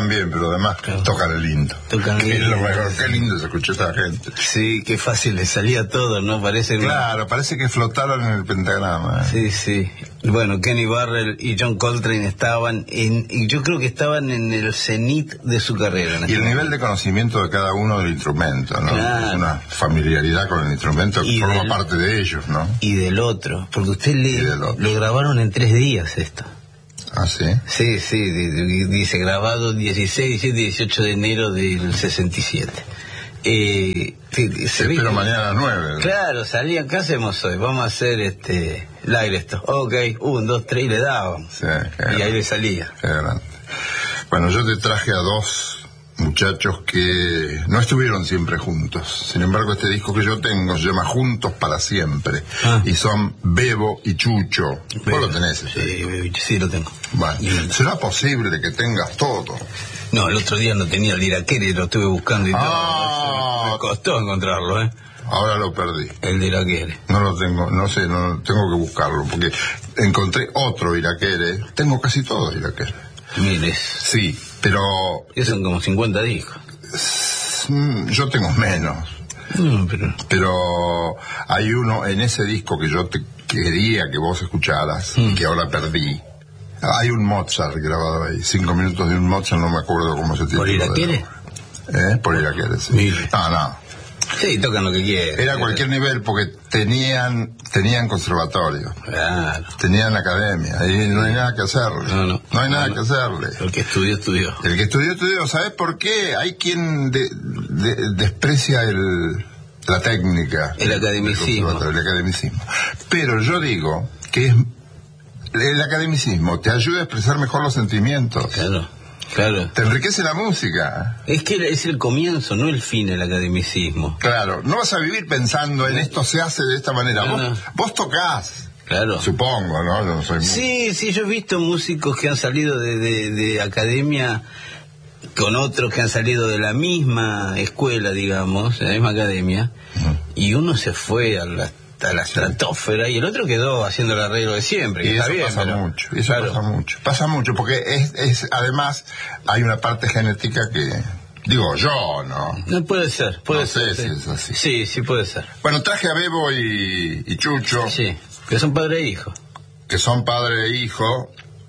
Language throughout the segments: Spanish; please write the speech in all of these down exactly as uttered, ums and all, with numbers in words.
cantan bien, pero además claro. tocan el lindo. Tocan que lindo. Es lo mejor, qué lindo se escuchó esta gente. Sí, qué fácil les salía todo, ¿no? Parece Claro, parece que flotaron en el pentagrama. ¿eh? Sí, sí. Bueno, Kenny Burrell y John Coltrane estaban en, y yo creo que estaban en el cenit de su carrera. Y el momento. Nivel de conocimiento de cada uno del instrumento, ¿no? Claro. Es una familiaridad con el instrumento que y forma del, parte de ellos, ¿no? Y del otro, porque usted le, lo grabaron en tres días esto. ¿Ah, sí? Sí, sí, dice grabado dieciséis, diecisiete, dieciocho de enero del sesenta y siete. Eh, se, se Espero ve, mañana a las nueve. Claro, salían, ¿qué hacemos hoy? Vamos a hacer este live esto. Ok, un, dos, tres, y le daban. Sí, y ahí le salía. Qué grande. Bueno, yo te traje a dos muchachos que no estuvieron siempre juntos. Sin embargo, este disco que yo tengo se llama Juntos para Siempre. Ah. Y son Bebo y Chucho. Bebo. ¿Vos lo tenés? Sí, sí, lo tengo. Bueno, y... ¿será posible que tengas todo? No, el otro día no tenía el Iraquere, lo estuve buscando y ah. todo. Me costó encontrarlo, ¿eh? Ahora lo perdí. El de Iraquere. No lo tengo, no sé, no tengo que buscarlo, porque encontré otro Iraquere. Tengo casi todos Iraquere. Miles. Sí, pero... Y son como cincuenta discos. Yo tengo menos. No, pero... pero hay uno en ese disco que yo te quería que vos escucharas, mm. que ahora perdí. Hay un Mozart grabado ahí, cinco minutos de un Mozart, no me acuerdo cómo se titula. ¿Por Iraquere? ¿Eh? Por Iraquere, sí. Mire. No, no. Sí, tocan lo que quieren. Era a cualquier nivel porque tenían tenían conservatorio. Claro. Tenían academia. Y no hay nada que hacerle. No, no. No hay no, nada no. que hacerle. El que estudió, estudió. El que estudió, estudió. ¿Sabes por qué? Hay quien de, de, desprecia el, la técnica. El academicismo. El academicismo. Pero yo digo que es, el academicismo te ayuda a expresar mejor los sentimientos. Claro. Claro. Te enriquece la música. Es que es el comienzo, no el fin, el academicismo. Claro, no vas a vivir pensando en esto se hace de esta manera. No, vos, no. vos tocás. Claro. Supongo, ¿no? Yo no soy muy... Sí, sí, yo he visto músicos que han salido de, de, de academia con otros que han salido de la misma escuela, digamos, de la misma academia, uh-huh. y uno se fue a la a la estratosfera y el otro quedó haciendo el arreglo de siempre. Y que eso está bien, pasa pero... mucho, y eso claro. pasa mucho, pasa mucho, porque es, es, además hay una parte genética que, digo yo, ¿no? No puede ser, puede no ser. sé Sí. si es así. Sí, sí puede ser. Bueno, traje a Bebo y, y Chucho. Sí, que son padre e hijo. Que son padre e hijo.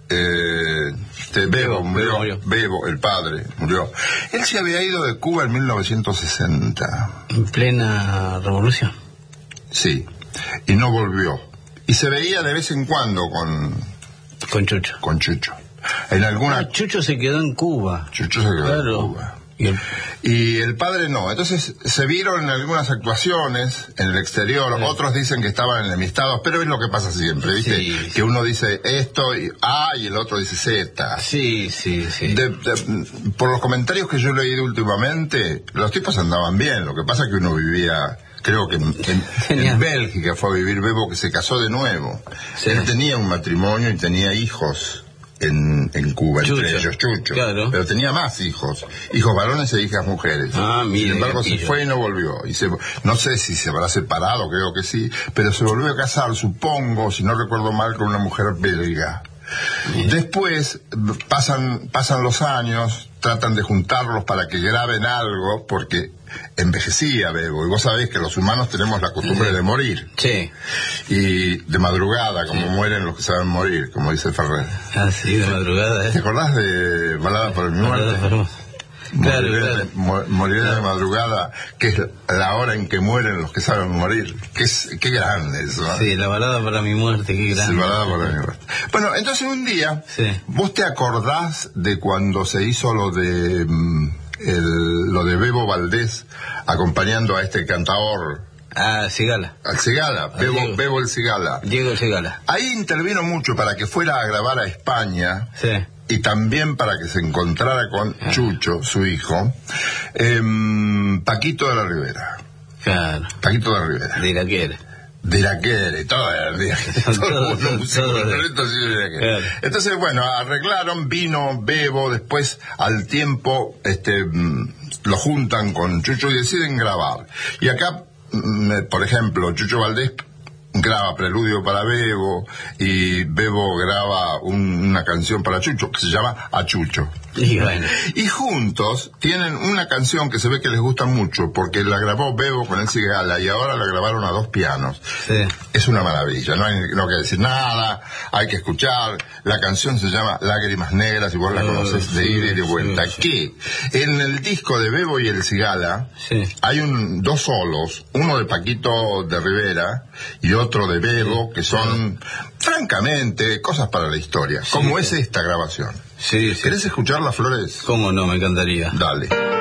Eh, este, Bebo, Bebo murió, Bebo murió. Bebo, el padre, murió. Él se había ido de Cuba en mil novecientos sesenta. En plena revolución. Sí. Y no volvió. Y se veía de vez en cuando con... Con Chucho. Con Chucho. En alguna... Ah, Chucho se quedó en Cuba. Chucho se quedó claro. en Cuba. ¿Y el... y el padre no. Entonces se vieron en algunas actuaciones en el exterior. Sí. Otros dicen que estaban enemistados, pero es lo que pasa siempre, ¿viste? Sí. Que uno dice esto y A y el otro dice Z. Sí, sí, sí. De, de, por los comentarios que yo he leído últimamente, los tipos andaban bien. Lo que pasa es que uno vivía... Creo que en, en, en Bélgica fue a vivir Bebo, que se casó de nuevo. Sí. Él tenía un matrimonio y tenía hijos en, en Cuba, Chucho. Entre ellos Chucho. Claro. Pero tenía más hijos, hijos varones e hijas mujeres. Ah, mire, Sin embargo, se fue y no volvió. Y se, no sé si se habrá separado, creo que sí, pero se volvió a casar, supongo, si no recuerdo mal, con una mujer belga. Bien. Después pasan, pasan los años, tratan de juntarlos para que graben algo, porque envejecía Bebo, y vos sabés que los humanos tenemos la costumbre de morir. Sí. Y de madrugada, como sí. mueren los que saben morir, como dice Ferrer. Ah, sí, de madrugada, ¿eh? ¿Te acordás de Balada por mi muerte? Claro, moriré, claro. De, moriré claro. de madrugada, que es la hora en que mueren los que saben morir. Qué, qué grande eso, ¿eh? Sí, la balada para mi muerte, qué grande. Sí, balada para mi muerte. Bueno, entonces un día, sí. ¿vos te acordás de cuando se hizo lo de el, lo de Bebo Valdés acompañando a este cantador? Ah, Cigala. Al Cigala, Bebo, Diego, Bebo el Cigala. Diego el Cigala. Ahí intervino mucho para que fuera a grabar a España. Sí. Y también para que se encontrara con ah. Chucho, su hijo, eh, Paquito de la Rivera. Claro. Paquito de la Rivera. De Iraquere. De Iraquere, todo el día. Todo claro. Entonces, bueno, arreglaron, vino Bebo, después al tiempo este lo juntan con Chucho y deciden grabar. Y acá, por ejemplo, Chucho Valdés graba Preludio para Bebo, y Bebo graba un, una canción para Chucho, que se llama A Chucho. Y, bueno. Y juntos tienen una canción que se ve que les gusta mucho, porque la grabó Bebo con el Cigala, y ahora la grabaron a dos pianos. Sí. Es una maravilla, no hay, no hay que decir nada, hay que escuchar. La canción se llama Lágrimas Negras, y vos la conoces de ida y de vuelta. Sí, sí. Que en el disco de Bebo y el Cigala, sí, hay un, dos solos, uno de Paquito de Rivera y otro de Bebo, que son, francamente, cosas para la historia, como sí, es esta grabación. Sí, sí. ¿Querés escucharla, Flores? ¿Cómo no? Me encantaría. Dale.